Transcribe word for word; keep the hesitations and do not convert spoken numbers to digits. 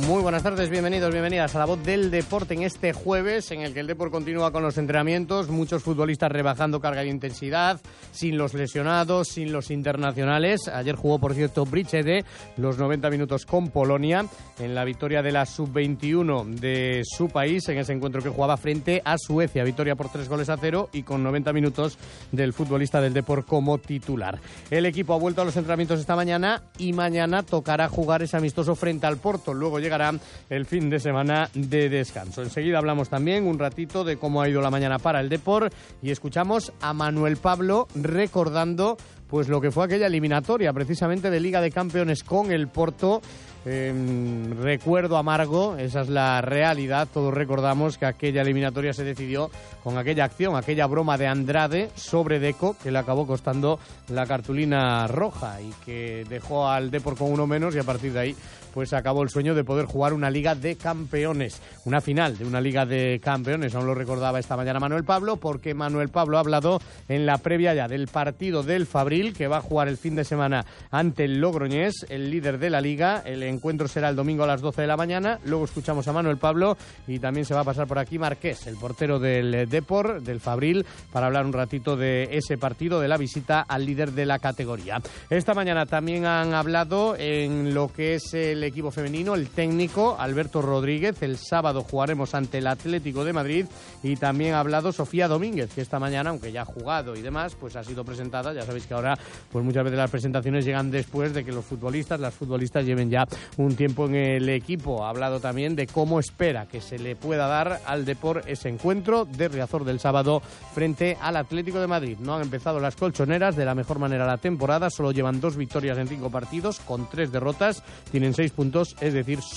Muy buenas tardes, bienvenidos, bienvenidas a La Voz del Deporte en este jueves en el que el Depor continúa con los entrenamientos, muchos futbolistas rebajando carga de intensidad, sin los lesionados, sin los internacionales. Ayer jugó, por cierto, Bríchede los noventa minutos con Polonia en la victoria de la sub veintiuno de su país, en ese encuentro que jugaba frente a Suecia. Victoria por tres goles a cero y con noventa minutos del futbolista del Depor como titular. El equipo ha vuelto a los entrenamientos esta mañana y mañana tocará jugar ese amistoso frente al Porto. Luego llegará el fin de semana de descanso. Enseguida hablamos también un ratito de cómo ha ido la mañana para el Depor y escuchamos a Manuel Pablo recordando pues lo que fue aquella eliminatoria precisamente de Liga de Campeones con el Porto. Eh, recuerdo amargo, esa es la realidad. Todos recordamos que aquella eliminatoria se decidió con aquella acción, aquella broma de Andrade sobre Deco, que le acabó costando la cartulina roja y que dejó al Depor con uno menos, y a partir de ahí pues acabó el sueño de poder jugar una Liga de Campeones, una final de una Liga de Campeones. Aún lo recordaba esta mañana Manuel Pablo, porque Manuel Pablo ha hablado en la previa ya del partido del Fabril, que va a jugar el fin de semana ante el Logroñés, el líder de la Liga. El encuentro será el domingo a las doce de la mañana. Luego escuchamos a Manuel Pablo y también se va a pasar por aquí Marqués, el portero del Depor, del Fabril, para hablar un ratito de ese partido, de la visita al líder de la categoría. Esta mañana también han hablado en lo que es el equipo femenino, el técnico Alberto Rodríguez. El sábado jugaremos ante el Atlético de Madrid, y también ha hablado Sofía Domínguez, que esta mañana, aunque ya ha jugado y demás, pues ha sido presentada. Ya sabéis que ahora pues muchas veces las presentaciones llegan después de que los futbolistas, las futbolistas lleven ya un tiempo en el equipo. Ha hablado también de cómo espera que se le pueda dar al Depor ese encuentro de Riazor del sábado frente al Atlético de Madrid. No han empezado las colchoneras de la mejor manera la temporada, solo llevan dos victorias en cinco partidos, con tres derrotas, tienen seis puntos, es decir,